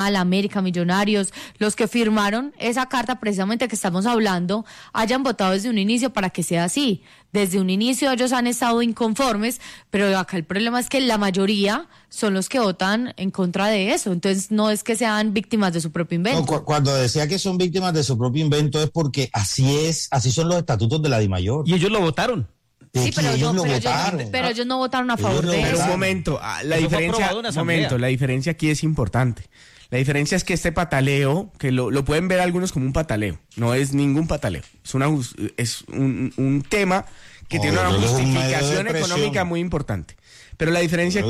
Nacional, América, Millonarios, los que firmaron esa carta precisamente que estamos hablando, hayan votado desde un inicio para que sea así. Desde un inicio ellos han estado inconformes, pero acá el problema es que la mayoría son los que votan en contra de eso. Entonces no es que sean víctimas de su propio invento. No, cuando decía que son víctimas de su propio invento es porque así son los estatutos de la DIMAYOR. Y ellos lo votaron. Sí, pero ellos no votaron a favor de eso. Un momento, la diferencia aquí es importante. La diferencia es que este pataleo, que lo pueden ver algunos como un pataleo, no es ningún pataleo. Es un tema que tiene una justificación económica muy importante. Pero la diferencia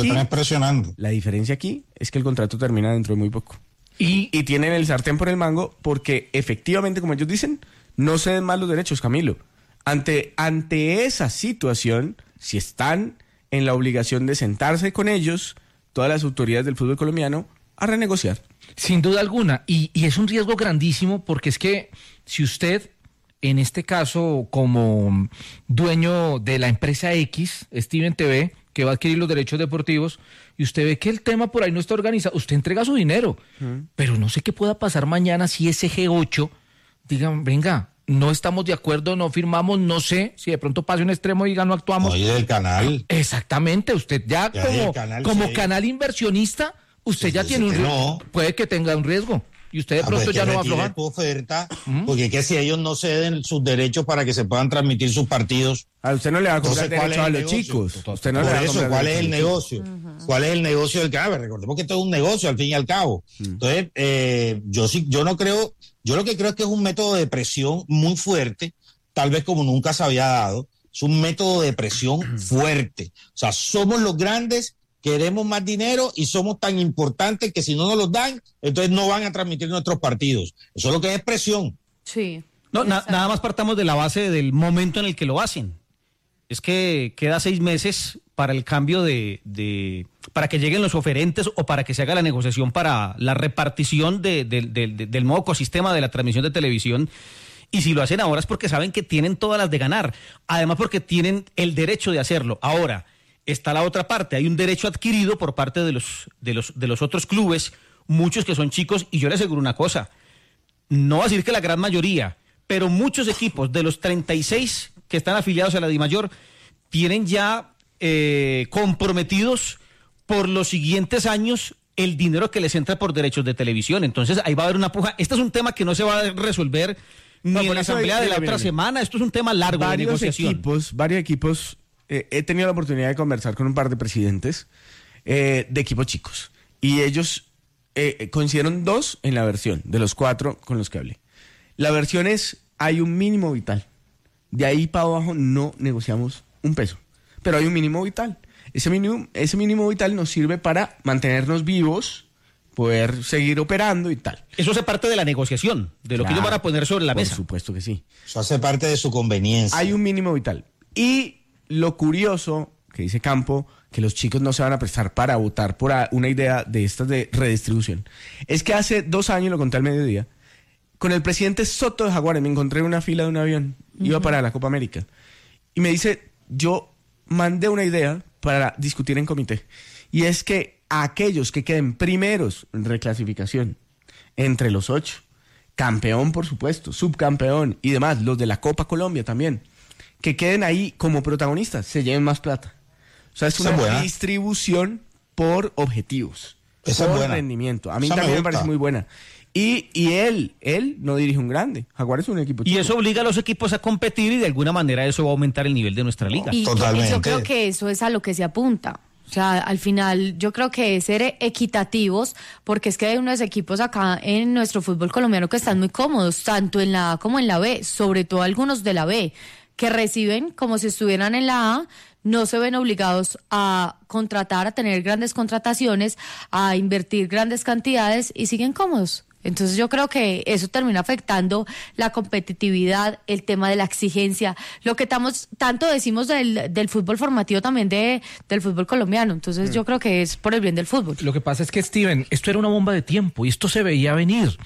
aquí es que el contrato termina dentro de muy poco. Y tienen el sartén por el mango porque efectivamente, como ellos dicen, no ceden más los derechos, Camilo. Ante esa situación, si están en la obligación de sentarse con ellos, todas las autoridades del fútbol colombiano, a renegociar. Sin duda alguna, y es un riesgo grandísimo porque es que si usted, en este caso como dueño de la empresa X, Steven TV, que va a adquirir los derechos deportivos, y usted ve que el tema por ahí no está organizado, usted entrega su dinero, pero no sé qué pueda pasar mañana si ese G8 digan, venga, no estamos de acuerdo, no firmamos, no sé, si de pronto pase un extremo y diga no actuamos. Oye, del canal. Exactamente, usted ya como canal inversionista, usted ya tiene un riesgo, puede que tenga un riesgo y usted de pronto ya no va a aflojar. Tu oferta, porque es que si ellos no ceden sus derechos para que se puedan transmitir sus partidos, a usted no le va a comprar derechos a los chicos. Usted no le va a comprar. ¿Cuál es el negocio? ¿Cuál es el negocio del canal? Recordemos que esto es un negocio al fin y al cabo. Entonces, yo no creo, yo lo que creo es que es un método de presión muy fuerte, tal vez como nunca se había dado. Es un método de presión fuerte. O sea, somos los grandes, queremos más dinero y somos tan importantes que si no nos los dan, entonces no van a transmitir nuestros partidos. Eso es lo que es presión. Sí. No, nada más partamos de la base del momento en el que lo hacen. Es que queda 6 meses para el cambio para que lleguen los oferentes o para que se haga la negociación para la repartición del nuevo ecosistema de la transmisión de televisión. Y si lo hacen ahora es porque saben que tienen todas las de ganar. Además porque tienen el derecho de hacerlo. Ahora, está la otra parte, hay un derecho adquirido por parte de los otros clubes, muchos que son chicos, y yo les aseguro una cosa, no voy a decir que la gran mayoría, pero muchos equipos de los 36 que están afiliados a la DIMAYOR tienen ya comprometidos por los siguientes años el dinero que les entra por derechos de televisión. Entonces ahí va a haber una puja. Este es un tema que no se va a resolver ni en la asamblea de la otra semana. Esto es un tema largo de negociación. Varios equipos, he tenido la oportunidad de conversar con un par de presidentes de equipos chicos. Y ellos coincidieron 2 en la versión de los 4 con los que hablé. La versión es, hay un mínimo vital. De ahí para abajo no negociamos un peso. Pero hay un mínimo vital. Ese mínimo vital nos sirve para mantenernos vivos, poder seguir operando y tal. Eso hace parte de la negociación, de lo que ellos van a poner sobre la mesa. Por supuesto que sí. Eso hace parte de su conveniencia. Hay un mínimo vital. Y lo curioso, que dice Campo, que los chicos no se van a prestar para votar por una idea de estas de redistribución, es que hace 2 años, lo conté al mediodía, con el presidente Soto de Jaguares me encontré en una fila de un avión, iba para la Copa América, y me dice, yo mandé una idea para discutir en comité, y es que aquellos que queden primeros en reclasificación entre los 8, campeón por supuesto, subcampeón y demás, los de la Copa Colombia también, que queden ahí como protagonistas, se lleven más plata. O sea, es una distribución por objetivos, por rendimiento. A mí también me parece muy buena. Y él no dirige un grande. Jaguares es un equipo chico. Y eso obliga a los equipos a competir y de alguna manera eso va a aumentar el nivel de nuestra liga. Y yo creo que eso es a lo que se apunta. O sea, al final yo creo que es ser equitativos, porque es que hay unos equipos acá en nuestro fútbol colombiano que están muy cómodos, tanto en la A como en la B, sobre todo algunos de la B, que reciben como si estuvieran en la A, no se ven obligados a contratar, a tener grandes contrataciones, a invertir grandes cantidades y siguen cómodos. Entonces yo creo que eso termina afectando la competitividad, el tema de la exigencia, lo que tanto decimos del fútbol formativo también del fútbol colombiano. Entonces yo creo que es por el bien del fútbol. Lo que pasa es que, Steven, esto era una bomba de tiempo y esto se veía venir.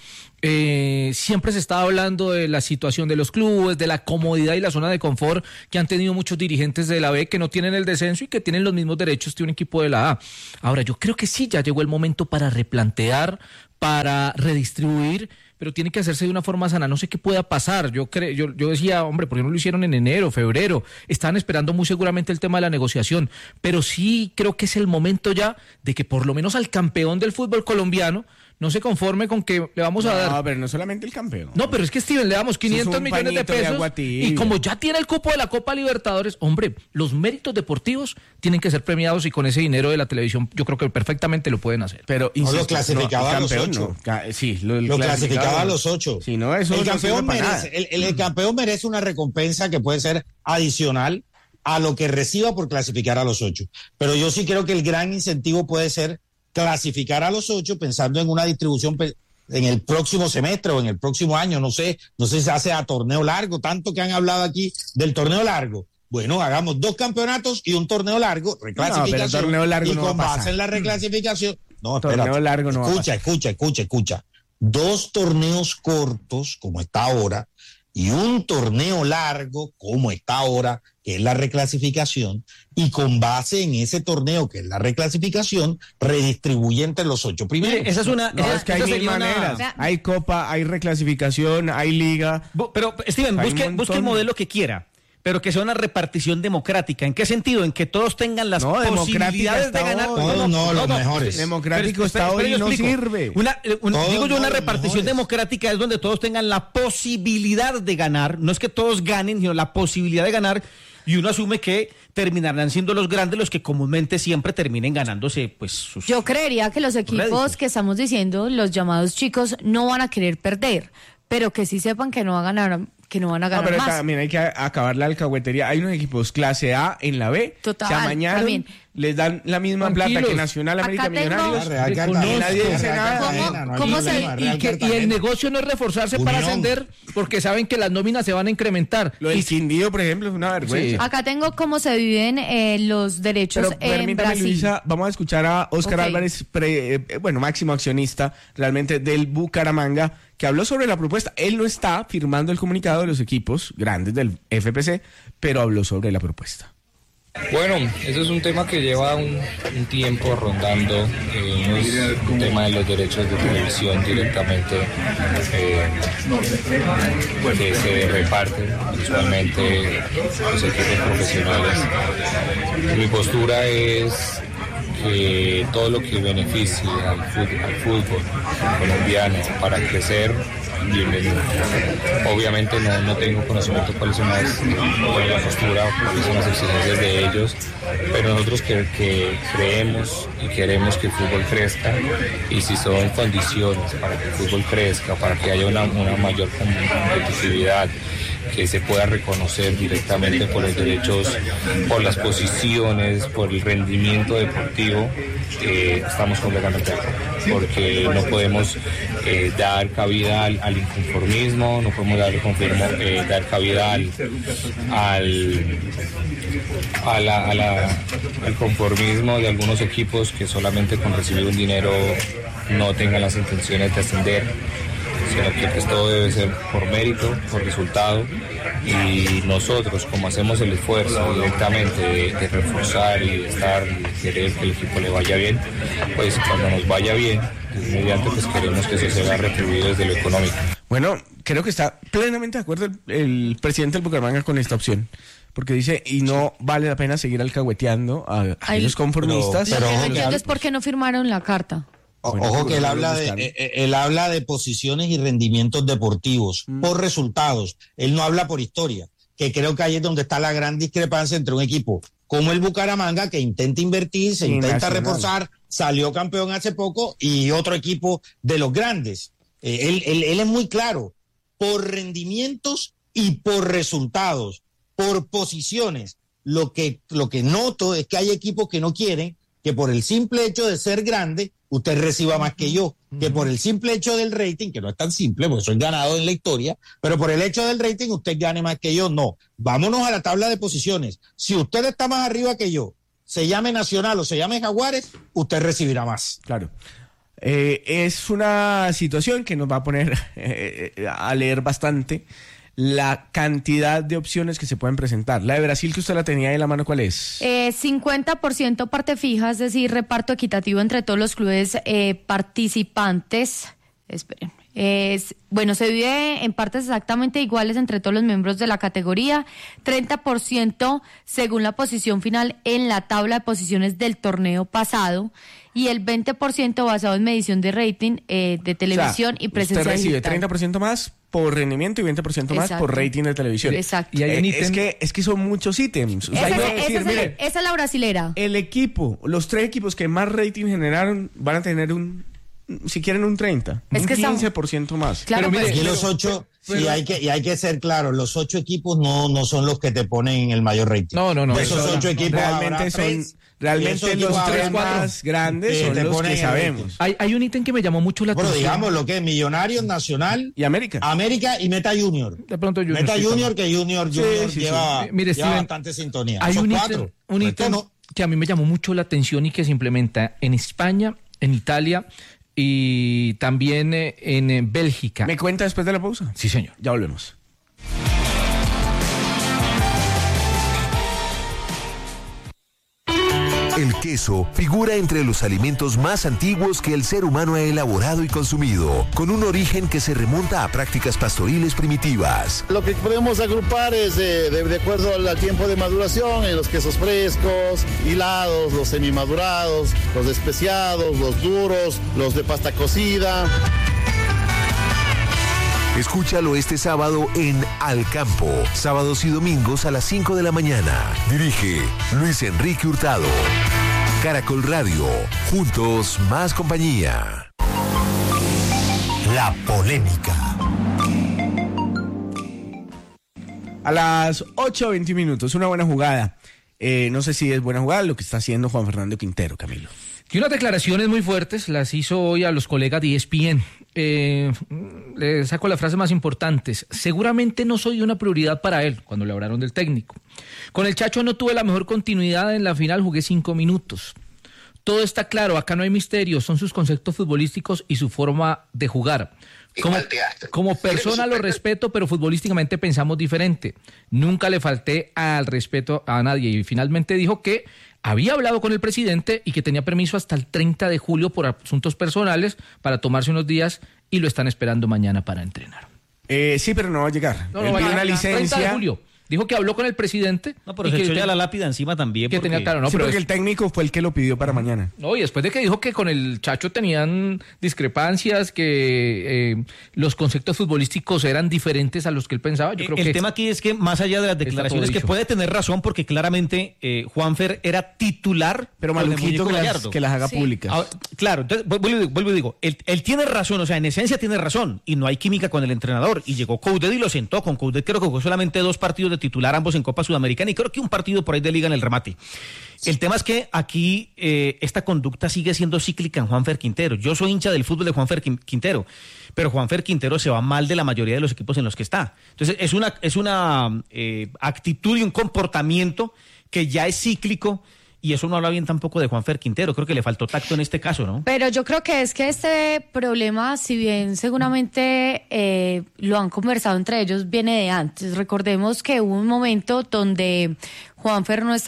siempre se está hablando de la situación de los clubes, de la comodidad y la zona de confort que han tenido muchos dirigentes de la B que no tienen el descenso y que tienen los mismos derechos de un equipo de la A. Ahora, yo creo que sí, ya llegó el momento para replantear, para redistribuir, pero tiene que hacerse de una forma sana. No sé qué pueda pasar. Yo decía, hombre, ¿por qué no lo hicieron en enero, febrero? Estaban esperando muy seguramente el tema de la negociación, pero sí creo que es el momento ya de que por lo menos al campeón del fútbol colombiano no se conforme con que le vamos a dar... No, pero no solamente el campeón. No, pero es que, Steven, le damos 500 millones de pesos y como ya tiene el cupo de la Copa Libertadores, hombre, los méritos deportivos tienen que ser premiados y con ese dinero de la televisión yo creo que perfectamente lo pueden hacer. Pero insisto, lo clasificaba a los 8. Sí, lo clasificaba a los 8. Si no, eso el campeón merece, el campeón merece una recompensa que puede ser adicional a lo que reciba por clasificar a los 8. Pero yo sí creo que el gran incentivo puede ser clasificar a los 8 pensando en una distribución en el próximo semestre o en el próximo año, no sé si se hace a torneo largo, tanto que han hablado aquí del torneo largo. Bueno, hagamos 2 campeonatos y un torneo largo, reclasificación, pero torneo largo y no con va a base pasar. en la reclasificación. No, torneo espérate. Largo no Escucha. 2 torneos cortos, como está ahora, y un torneo largo, como está ahora, que es la reclasificación, y con base en ese torneo, que es la reclasificación, redistribuye entre los 8 primeros. Esa es una... No, es que hay mil maneras. Hay Copa, hay reclasificación, hay Liga. Pero, Steven, busque el modelo que quiera, pero que sea una repartición democrática. ¿En qué sentido? En que todos tengan las posibilidades de ganar. Los mejores. Democrático está hoy y no sirve. Digo yo, una repartición democrática es donde todos tengan la posibilidad de ganar. No es que todos ganen, sino la posibilidad de ganar. Y uno asume que terminarán siendo los grandes los que comúnmente siempre terminen ganándose pues sus... Yo creería que los equipos réditos que estamos diciendo, los llamados chicos, no van a querer perder, pero que sí sepan que no van a ganar pero más. también hay que acabar la alcahuetería. Hay unos equipos clase A en la B. Total, se amañaron, también. Les dan la misma plata que Nacional, América, Millonarios. Y nadie dice nada. Y el negocio no es reforzarse para ascender, porque saben que las nóminas se van a incrementar. Lo del Quindío, por ejemplo, es una vergüenza. Acá tengo cómo se viven los derechos Pero permítame, Brasil. Luisa, vamos a escuchar a Óscar Álvarez, máximo accionista realmente del Bucaramanga, que habló sobre la propuesta. Él no está firmando el comunicado de los equipos grandes del FPC, pero habló sobre la propuesta. Bueno, eso es un tema que lleva un tiempo rondando, un tema de los derechos de televisión directamente que se reparten usualmente los equipos profesionales. Mi postura es que todo lo que beneficie al fútbol colombiano para crecer, bienvenido. Obviamente no tengo conocimiento cuál es la postura, cuáles son las exigencias de ellos, pero nosotros que creemos y queremos que el fútbol crezca, y si son condiciones para que el fútbol crezca, para que haya una mayor competitividad, que se pueda reconocer directamente por los derechos, por las posiciones, por el rendimiento deportivo, estamos completamente de acuerdo, porque no podemos dar cabida al inconformismo, no podemos dar cabida al conformismo de algunos equipos que solamente con recibir un dinero no tengan las intenciones de ascender, sino que pues todo debe ser por mérito, por resultado, y nosotros, como hacemos el esfuerzo directamente de reforzar y de estar y de querer que el equipo le vaya bien, pues cuando nos vaya bien, inmediatamente pues queremos que eso se vea retribuido desde lo económico. Bueno, creo que está plenamente de acuerdo el presidente del Bucaramanga con esta opción, porque dice, y no vale la pena seguir alcahueteando a los conformistas. Lo que no entiendo es por qué no firmaron la carta. Ojo que él habla de posiciones y rendimientos deportivos por resultados. Él no habla por historia, que creo que ahí es donde está la gran discrepancia entre un equipo como el Bucaramanga, que intenta invertir, se intenta reforzar, salió campeón hace poco, y otro equipo de los grandes. Él es muy claro, por rendimientos y por resultados, por posiciones. Lo que noto es que hay equipos que no quieren que por el simple hecho de ser grande usted reciba más que yo, que por el simple hecho del rating, que no es tan simple, porque soy ganado en la historia, pero por el hecho del rating usted gane más que yo. No, vámonos a la tabla de posiciones. Si usted está más arriba que yo, se llame Nacional o se llame Jaguares, usted recibirá más. Claro. Es una situación que nos va a poner a leer bastante la cantidad de opciones que se pueden presentar. La de Brasil, que usted la tenía ahí en la mano, ¿cuál es? 50% parte fija, es decir, reparto equitativo entre todos los clubes participantes. Esperen. Se divide en partes exactamente iguales entre todos los miembros de la categoría, 30% según la posición final en la tabla de posiciones del torneo pasado y el 20% basado en medición de rating de televisión y presencia usted recibe digital. 30% más por rendimiento y 20% más por rating de televisión. Exacto. Y hay un ítem... es que son muchos ítems. O sea, esa es la brasilera. El equipo, los 3 equipos que más rating generaron van a tener si quieren un 30, es un que 15% más. Claro, pero mire, los 8, y hay que ser claro, los 8 equipos no son los que te ponen el mayor rating. No. De esos 8 equipos realmente los 3 más grandes son los que sabemos. Hay un ítem que me llamó mucho la atención. Digamos lo que es Millonarios, Nacional y América y Meta Junior. De pronto Junior. Meta Junior, que Junior lleva bastante sintonía. Hay Son un ítem que a mí me llamó mucho la atención y que se implementa en España, en Italia y también en Bélgica. ¿Me cuenta después de la pausa? Sí, señor. Ya volvemos. El queso figura entre los alimentos más antiguos que el ser humano ha elaborado y consumido, con un origen que se remonta a prácticas pastoriles primitivas. Lo que podemos agrupar es de acuerdo al tiempo de maduración, en los quesos frescos, hilados, los semimadurados, los especiados, los duros, los de pasta cocida. Escúchalo este sábado en Al Campo, sábados y domingos a las 5 de la mañana. Dirige Luis Enrique Hurtado. Caracol Radio, juntos más compañía. La polémica. A las 8:20 minutos, una buena jugada. No sé si es buena jugada lo que está haciendo Juan Fernando Quintero, Camilo. Y unas declaraciones muy fuertes las hizo hoy a los colegas de ESPN. Le saco las frases más importantes. Seguramente no soy una prioridad para él, cuando le hablaron del técnico. Con el Chacho no tuve la mejor continuidad en la final, jugué 5 minutos. Todo está claro, acá no hay misterio, son sus conceptos futbolísticos y su forma de jugar. Como persona lo respeto, pero futbolísticamente pensamos diferente. Nunca le falté al respeto a nadie. Y finalmente dijo que había hablado con el presidente y que tenía permiso hasta el 30 de julio por asuntos personales para tomarse unos días y lo están esperando mañana para entrenar. Sí, pero no va a llegar. No, él va a pide llegar, una licencia. 30 de julio. Dijo que habló con el presidente. No, pero se echó ya la lápida encima también. Que tenía claro, no, sí, pero porque el técnico fue el que lo pidió para mañana. No, y después de que dijo que con el Chacho tenían discrepancias, que los conceptos futbolísticos eran diferentes a los que él pensaba, yo creo que... El tema aquí es que más allá de las declaraciones, que puede tener razón, porque claramente Juanfer era titular, pero maluquito que las haga públicas. Claro, entonces vuelvo y digo, él tiene razón, o sea, en esencia tiene razón, y no hay química con el entrenador, y llegó Coudet y lo sentó. Con Coudet creo que jugó solamente 2 partidos de titular, ambos en Copa Sudamericana, y creo que un partido por ahí de liga en el remate. El tema es que aquí esta conducta sigue siendo cíclica en Juanfer Quintero. Yo soy hincha del fútbol de Juanfer Quintero, pero Juanfer Quintero se va mal de la mayoría de los equipos en los que está. Entonces es una actitud y un comportamiento que ya es cíclico. Y eso no habla bien tampoco de Juanfer Quintero. Creo que le faltó tacto en este caso, ¿no? Pero yo creo que es que este problema, si bien seguramente lo han conversado entre ellos, viene de antes. Recordemos que hubo un momento donde Juanfer no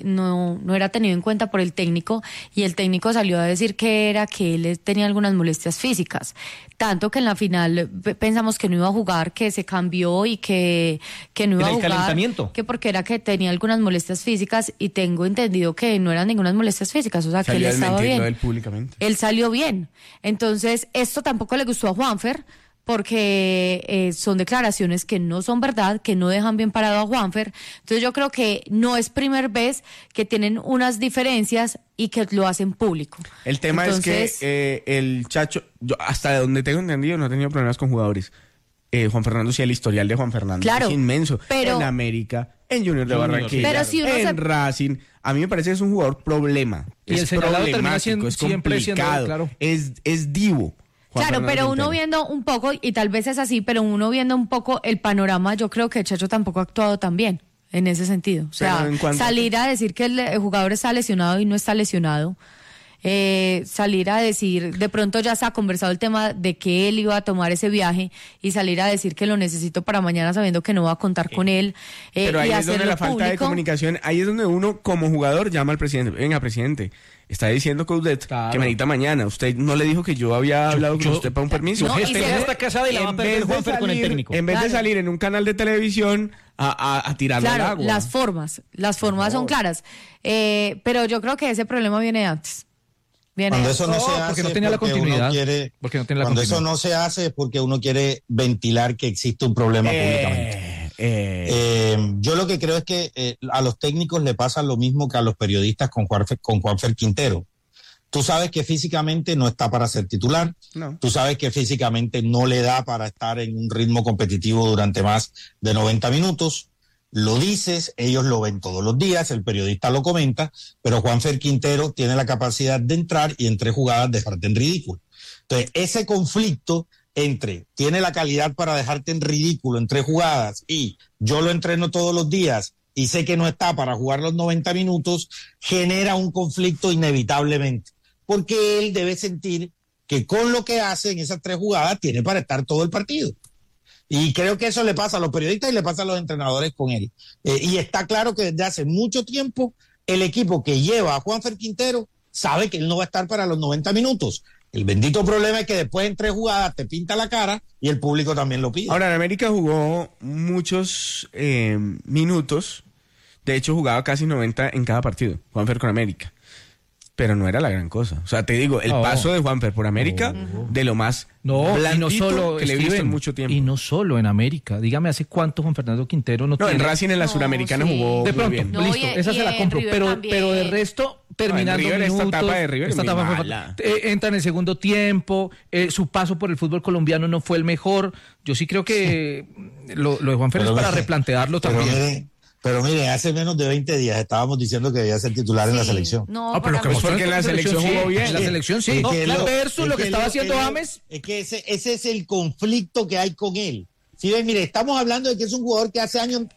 era tenido en cuenta por el técnico, y el técnico salió a decir que él tenía algunas molestias físicas. Tanto que en la final pensamos que no iba a jugar, que se cambió y que no iba a jugar. Calentamiento. Que porque era que tenía algunas molestias físicas, y tengo entendido que no eran ninguna molestias físicas, o sea, que él estaba bien. Él públicamente. Él salió bien. Entonces, esto tampoco le gustó a Juanfer, porque son declaraciones que no son verdad, que no dejan bien parado a Juanfer. Entonces yo creo que no es primera vez que tienen unas diferencias y que lo hacen público. El tema es que el Chacho, yo hasta donde tengo entendido, no ha tenido problemas con jugadores. Juan Fernando, sí, el historial de Juan Fernando es inmenso. Pero, en América, en Junior de Barranquilla, pero si en Racing, a mí me parece que es un jugador problema. Y el señalado termina siendo, es complicado, claro. Es divo. Claro, pero uno viendo un poco, y tal vez es así, pero uno viendo un poco el panorama, yo creo que el Chacho tampoco ha actuado tan bien en ese sentido. O sea, salir a decir que el jugador está lesionado y no está lesionado, salir a decir, de pronto ya se ha conversado el tema de que él iba a tomar ese viaje y salir a decir que lo necesito para mañana sabiendo que no va a contar con él. Pero ahí y es donde la falta de comunicación, ahí es donde uno como jugador llama al presidente, venga presidente, está diciendo Coudet que me necesita mañana, usted no le dijo que yo había hablado con usted para un permiso. No, está casada y la va a perder Juanfer con el técnico. En vez de salir en un canal de televisión a tirarlo al agua. Las formas son claras. Pero yo creo que ese problema viene de antes. Cuando eso no se hace, porque no tenía la continuidad. Cuando eso no se hace es porque uno quiere ventilar que existe un problema públicamente. Yo lo que creo es que a los técnicos le pasa lo mismo que a los periodistas con Juanfer Quintero. Tú sabes que físicamente no está para ser titular, Tú sabes que físicamente no le da para estar en un ritmo competitivo durante más de 90 minutos. Lo dices, ellos lo ven todos los días, el periodista lo comenta, pero Juanfer Quintero tiene la capacidad de entrar y en 3 jugadas dejarte en ridículo. Entonces, ese conflicto entre tiene la calidad para dejarte en ridículo en 3 jugadas y yo lo entreno todos los días y sé que no está para jugar los 90 minutos, genera un conflicto inevitablemente, porque él debe sentir que con lo que hace en esas 3 jugadas tiene para estar todo el partido. Y creo que eso le pasa a los periodistas y le pasa a los entrenadores con él. Y está claro que desde hace mucho tiempo el equipo que lleva a Juanfer Quintero sabe que él no va a estar para los 90 minutos. El bendito problema es que después en 3 jugadas te pinta la cara y el público también lo pide. Ahora, en América jugó muchos minutos. De hecho, jugaba casi 90 en cada partido, Juanfer con América. Pero no era la gran cosa. O sea, te digo, el paso de Juanfer por América, de lo más blandito que le he visto en mucho tiempo. Y no solo en América. Dígame, ¿hace cuánto Juan Fernando Quintero no tiene? En Racing, en la Suramericana jugó de pronto, muy bien. listo, esa se la compro. Pero de resto, terminando minutos... Esta etapa de River entra en el segundo tiempo, su paso por el fútbol colombiano no fue el mejor. Yo sí creo que lo de Juanfer es para replantearlo también. Pero mire, hace menos de 20 días estábamos diciendo que debía ser titular en la selección. No, pero que porque en la selección jugó bien. En la selección sí. Versus lo que estaba haciendo James. Es que ese es el conflicto que hay con él. Sí, ven, mire, estamos hablando de que es un jugador que hace años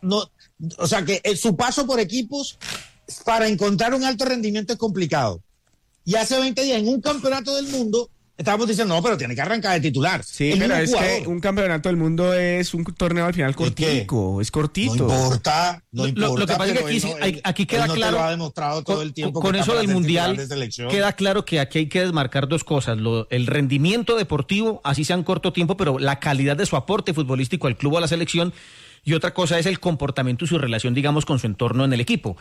o sea, que su paso por equipos para encontrar un alto rendimiento es complicado. Y hace 20 días en un campeonato del mundo estábamos diciendo, no, pero tiene que arrancar de titular. Sí, pero es que un campeonato del mundo es un torneo al final cortico, es cortito. No importa. Lo que pasa es que aquí queda claro, te lo ha demostrado todo el tiempo con eso del Mundial, queda claro que aquí hay que desmarcar 2 cosas, el rendimiento deportivo, así sea en corto tiempo, pero la calidad de su aporte futbolístico al club o a la selección, y otra cosa es el comportamiento y su relación, digamos, con su entorno en el equipo.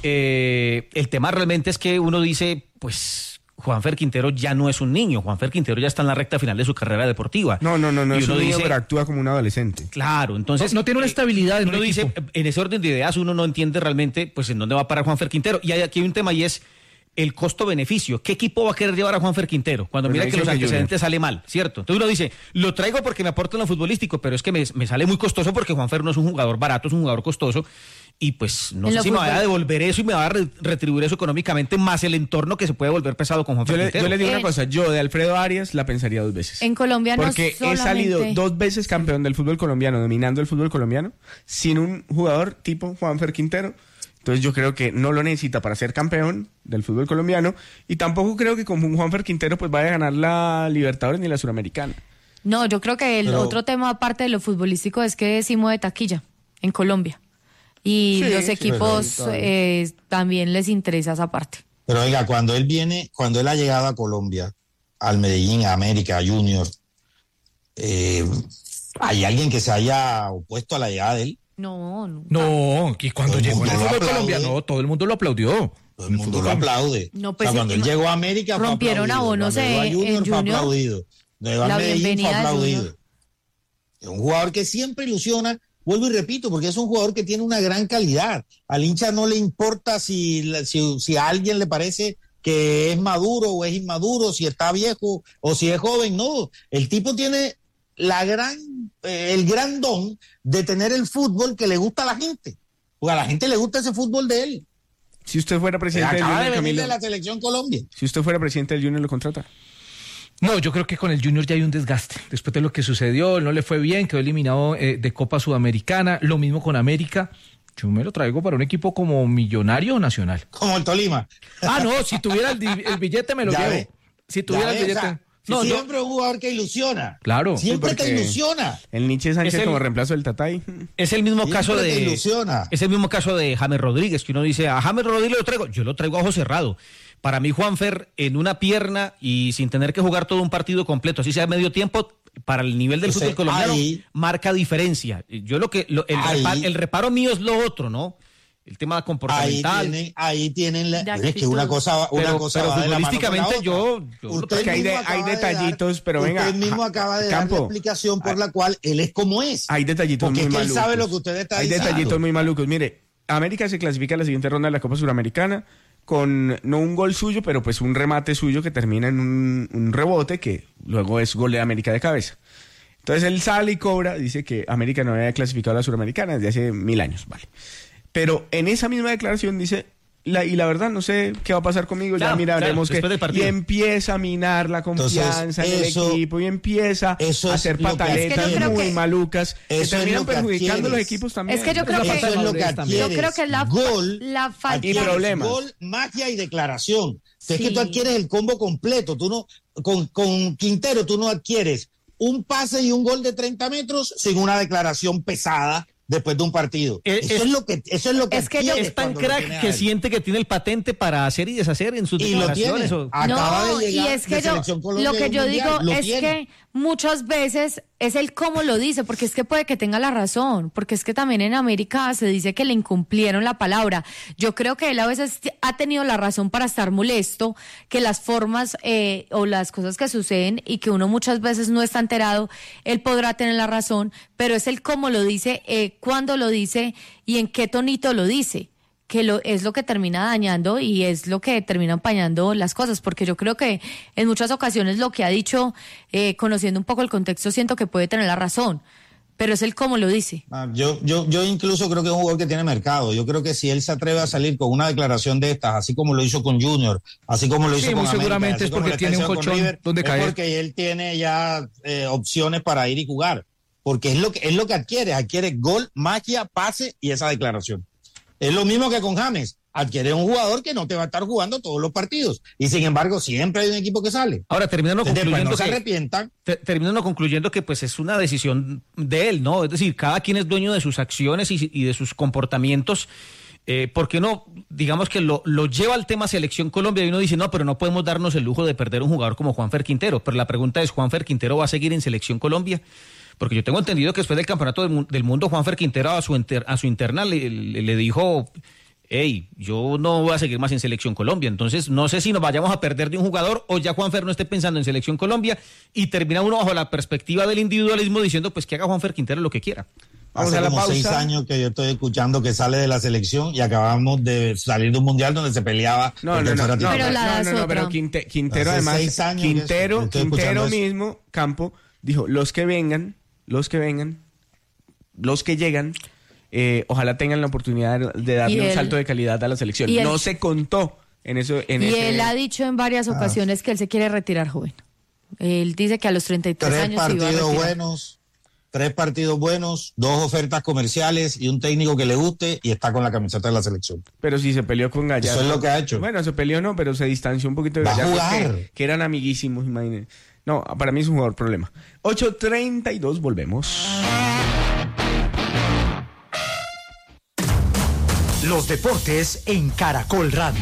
El tema realmente es que uno dice, pues... Juanfer Quintero ya no es un niño, Juanfer Quintero ya está en la recta final de su carrera deportiva. No, es un niño, pero actúa como un adolescente. Claro, entonces... No tiene una estabilidad en uno dice, en ese orden de ideas uno no entiende realmente pues en dónde va a parar Juanfer Quintero. Y aquí hay un tema y es el costo-beneficio. ¿Qué equipo va a querer llevar a Juanfer Quintero? Cuando mira que los antecedentes sale mal, ¿cierto? Entonces uno dice, lo traigo porque me aporta en lo futbolístico, pero es que me sale muy costoso porque Juanfer no es un jugador barato, es un jugador costoso. Y pues no sé si me va a devolver eso y me va a retribuir eso económicamente, más el entorno que se puede volver pesado con Juanfer Quintero. Yo le digo una cosa, yo de Alfredo Arias la pensaría 2 veces. En Colombia no porque he salido 2 veces campeón del fútbol colombiano, dominando el fútbol colombiano, sin un jugador tipo Juanfer Quintero. Entonces yo creo que no lo necesita para ser campeón del fútbol colombiano y tampoco creo que con Juanfer Quintero pues vaya a ganar la Libertadores ni la Suramericana. No, yo creo que otro tema aparte de lo futbolístico es que sí mueve taquilla en Colombia. Y los equipos también les interesa esa parte. Pero oiga, cuando él ha llegado a Colombia, al Medellín, a América, a Junior, ¿hay alguien que se haya opuesto a la llegada de él? No, y cuando llegó al fútbol colombiano, todo el mundo lo aplaudió. Todo el mundo lo aplaude. No, pues, cuando él llegó a América rompieron abonos en Junior, fue aplaudido. Llegó a Medellín, fue aplaudido. Es un jugador que siempre ilusiona. Vuelvo y repito, porque es un jugador que tiene una gran calidad. Al hincha no le importa si a alguien le parece que es maduro o es inmaduro, si está viejo o si es joven. No, el tipo tiene el gran don de tener el fútbol que le gusta a la gente. Porque a la gente le gusta ese fútbol de él. Si usted fuera presidente del Junior, Camilo, de la selección Colombia. Si usted fuera presidente del Junior, ¿lo contrata? No, yo creo que con el Junior ya hay un desgaste. Después de lo que sucedió, no le fue bien, quedó eliminado de Copa Sudamericana, lo mismo con América. Yo me lo traigo para un equipo como Millonario o Nacional. Como el Tolima. No, si tuviera el billete me lo Ya llevo. ve. Si tuviera el billete. O sea, No, siempre un jugador que ilusiona. Claro. Siempre Sí, te porque ilusiona. El Nietzsche Sánchez Es el- como reemplazo del Tatay. Es el mismo Siempre caso te de ilusiona. es el mismo caso de James Rodríguez, que uno dice, a James Rodríguez lo traigo, yo lo traigo a ojo cerrado. Para mí Juanfer en una pierna y sin tener que jugar todo un partido completo, así sea medio tiempo, para el nivel del Ese, fútbol colombiano ahí. marca diferencia. Yo Ahí. el reparo mío es lo otro, ¿no? El tema comportamental. Ahí tienen De es que actitud. una cosa pero va de la mano con la futbolísticamente otra. yo lo Usted traigo. que hay mismo acaba de detallitos, dar- pero venga, Usted mismo acaba de dar Campo. la explicación por la cual él es como es. Hay detallitos Porque muy es que él malucos. sabe lo que usted está Hay diciendo. detallitos muy malucos. Mire, América se clasifica a la siguiente ronda de la Copa Suramericana con no un gol suyo, pero pues un remate suyo que termina en un rebote que luego es gol de América de cabeza. Entonces él sale y cobra, dice que América no había clasificado a la Suramericana desde hace 1000 años, vale. Pero en esa misma declaración dice, y la verdad no sé qué va a pasar conmigo, Claro, ya mira, claro, veremos después del que... Y partido. empieza a minar la confianza Entonces, en eso- el equipo y empieza eso a es hacer lo que- pataletas Es que yo creo muy que- malucas que Eso es terminan lo que perjudicando a los adquieres. equipos también. Es que yo creo la que falta de Eso es lo que madurez también. adquieres. Yo creo que es la falta. Y problemas. Gol, magia y declaración. Es que Sí. tú adquieres el combo completo. Tú no, con Quintero tú no adquieres un pase y un gol de 30 metros sin una declaración pesada después de un partido. Eso es lo que es que yo- adquieres Es tan cuando lo crack tienes que a él. siente que tiene el patente para hacer y deshacer en sus Y lo tiene. declaraciones. o- Acaba No, de y llegar es que de yo, Selección Colombia lo que del yo Mundial, digo lo es tiene. que muchas veces es el cómo lo dice, porque es que puede que tenga la razón, porque es que también en América se dice que le incumplieron la palabra. Yo creo que él a veces ha tenido la razón para estar molesto, que las formas o las cosas que suceden y que uno muchas veces no está enterado, él podrá tener la razón, pero es el cómo lo dice, cuándo lo dice y en qué tonito lo dice, que es lo que termina dañando y es lo que termina empañando las cosas, porque yo creo que en muchas ocasiones lo que ha dicho, conociendo un poco el contexto, siento que puede tener la razón, pero es el cómo lo dice. Yo incluso creo que es un jugador que tiene mercado. Yo creo que si él se atreve a salir con una declaración de estas, así como lo hizo con Junior, así como lo hizo Sí, con muy América, seguramente así es como porque lo está tiene un haciendo con colchón River, donde es caer. porque él tiene ya opciones para ir y jugar. Porque es lo que adquiere gol, magia, pase y esa declaración. Es lo mismo que con James. Adquiere un jugador que no te va a estar jugando todos los partidos. Y sin embargo, siempre hay un equipo que sale. Ahora, terminando Entonces, después concluyendo no se que... arrepientan. Terminando concluyendo que pues es una decisión de él, ¿no? Es decir, cada quien es dueño de sus acciones y de sus comportamientos. ¿Por qué no? Digamos que lo lleva al tema Selección Colombia y uno dice, no, pero no podemos darnos el lujo de perder un jugador como Juanfer Quintero. Pero la pregunta es, ¿Juanfer Quintero va a seguir en Selección Colombia? Porque yo tengo entendido que después del Campeonato del Mundo, Juanfer Quintero a su interna le dijo... hey, yo no voy a seguir más en Selección Colombia, entonces no sé si nos vayamos a perder de un jugador o ya Juanfer no esté pensando en Selección Colombia y termina uno bajo la perspectiva del individualismo diciendo pues que haga Juanfer Quintero lo que quiera. Vamos Hace a la como pausa. 6 años que yo estoy escuchando que sale de la selección y acabamos de salir de un mundial donde se peleaba. No, porque fuera Pero titular. la das otra. pero Quintero Hace además, 6 años que Quintero estoy escuchando eso. mismo, Campo, dijo, los que vengan, los que llegan, ojalá tengan la oportunidad de darle Y un él- salto de calidad a la selección. y él- No se contó en eso. Y él ha dicho en varias ocasiones que él se quiere retirar joven. Él dice que a los 33 3 años se iba a partidos retirar. buenos, 3 partidos buenos, 2 ofertas comerciales y un técnico que le guste y está con la camiseta de la selección. Pero si se peleó con Gallardo. Eso es lo que ha hecho. Bueno, se peleó no, pero se distanció un poquito de Va a Gallardo. jugar. Que eran amiguísimos, imagínense. No, para mí es un jugador problema. 8:32, volvemos. Los deportes en Caracol Radio.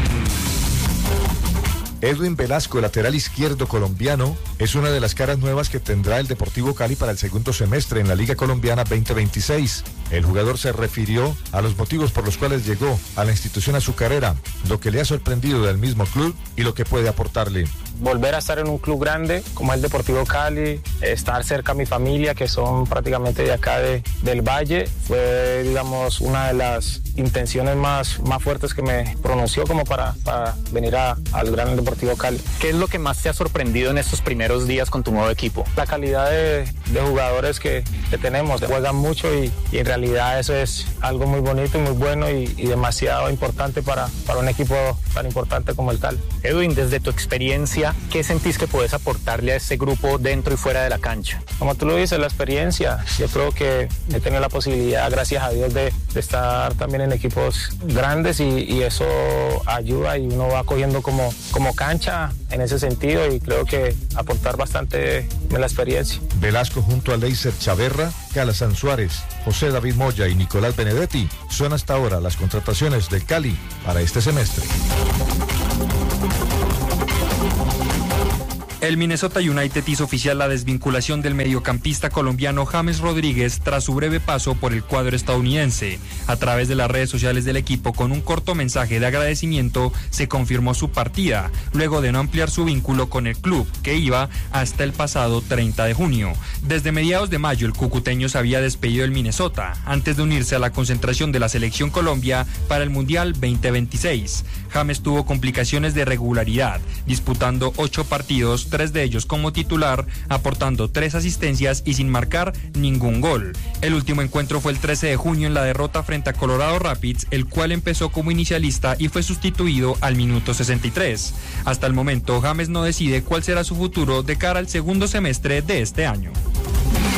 Edwin Velasco, lateral izquierdo colombiano, es una de las caras nuevas que tendrá el Deportivo Cali para el segundo semestre en la Liga Colombiana 2026. El jugador se refirió a los motivos por los cuales llegó a la institución azucarera, lo que le ha sorprendido del mismo club y lo que puede aportarle. Volver a estar en un club grande como el Deportivo Cali, estar cerca a mi familia, que son prácticamente de acá del Valle, fue, digamos, una de las intenciones más fuertes que me pronunció como para venir al gran Deportivo Cali. ¿Qué es lo que más te ha sorprendido en estos primeros días con tu nuevo equipo? La calidad de jugadores que tenemos, juegan mucho y en realidad eso es algo muy bonito y muy bueno y demasiado importante para un equipo tan importante como el Cali. Edwin, desde tu experiencia Colombia, ¿qué sentís que podés aportarle a este grupo dentro y fuera de la cancha? Como tú lo dices, la experiencia. Yo creo que he tenido la posibilidad, gracias a Dios, de estar también en equipos grandes y eso ayuda y uno va cogiendo como cancha en ese sentido y creo que aportar bastante en la experiencia. Velasco junto a Leiser Chaverra, Calazán Suárez, José David Moya y Nicolás Benedetti son hasta ahora las contrataciones del Cali para este semestre. El Minnesota United hizo oficial la desvinculación del mediocampista colombiano James Rodríguez tras su breve paso por el cuadro estadounidense. A través de las redes sociales del equipo, con un corto mensaje de agradecimiento, se confirmó su partida, luego de no ampliar su vínculo con el club, que iba hasta el pasado 30 de junio. Desde mediados de mayo, el cucuteño se había despedido del Minnesota, antes de unirse a la concentración de la Selección Colombia para el Mundial 2026. James tuvo complicaciones de regularidad, disputando 8 partidos, 3 de ellos como titular, aportando 3 asistencias y sin marcar ningún gol. El último encuentro fue el 13 de junio en la derrota frente a Colorado Rapids, el cual empezó como inicialista y fue sustituido al minuto 63. Hasta el momento, James no decide cuál será su futuro de cara al segundo semestre de este año.